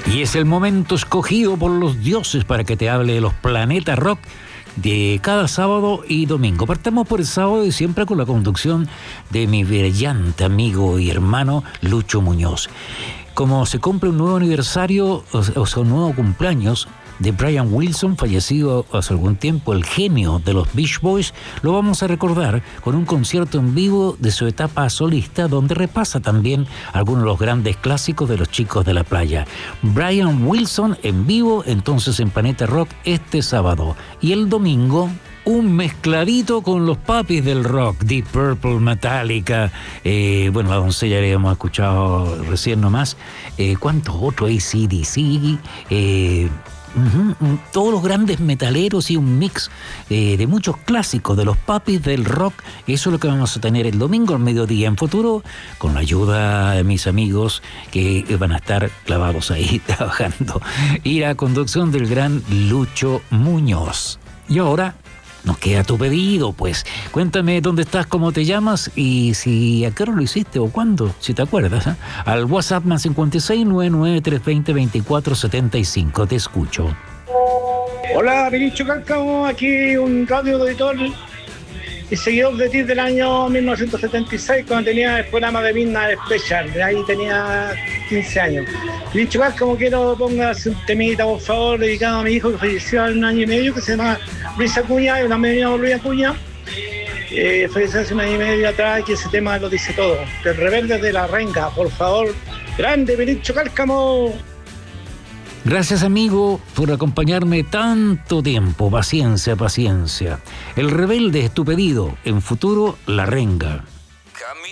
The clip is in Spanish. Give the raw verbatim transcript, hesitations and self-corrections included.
Y es el momento escogido por los dioses para que te hable de los Planeta Rock de cada sábado y domingo. Partamos por el sábado y siempre con la conducción de mi brillante amigo y hermano Lucho Muñoz. Como se cumple un nuevo aniversario, o sea, un nuevo cumpleaños de Brian Wilson, fallecido hace algún tiempo, el genio de los Beach Boys, lo vamos a recordar con un concierto en vivo de su etapa solista, donde repasa también algunos de los grandes clásicos de los chicos de la playa. Brian Wilson en vivo, entonces en Planeta Rock este sábado. Y el domingo, un mezcladito con los papis del rock, Deep Purple, Metallica, eh, bueno, la doncella le hemos escuchado recién nomás, eh, ¿cuántos otros? A C D C, eh... Uh-huh. Todos los grandes metaleros y un mix eh, de muchos clásicos de los papis del rock. Eso es lo que vamos a tener el domingo al mediodía en Futuro, con la ayuda de mis amigos que van a estar clavados ahí trabajando, y la conducción del gran Lucho Muñoz. Y ahora nos queda tu pedido, pues. Cuéntame dónde estás, cómo te llamas y si a qué hora lo hiciste o cuándo, si te acuerdas, ¿eh? Al WhatsApp más cincuenta y seis, noventa y nueve, trescientos veinte, veinticuatro setenta y cinco. Te escucho. Hola, Pinicho Cálcamo, aquí un radio editor y seguidor de ti del año mil novecientos setenta y seis, cuando tenía el programa de Midnight Special. De ahí tenía quince años. Pinicho Cálcamo, quiero pongas un temita, por favor, dedicado a mi hijo que falleció hace un año y medio, que se llama Luis Acuña, una media Luis Acuña. Eh, falleció hace un año y medio atrás, y ese tema lo dice todo. El Rebelde de la Renga, por favor. Grande, Pinicho Cálcamo. Gracias, amigo, por acompañarme tanto tiempo. Paciencia, paciencia. El Rebelde es tu pedido. En Futuro, La Renga.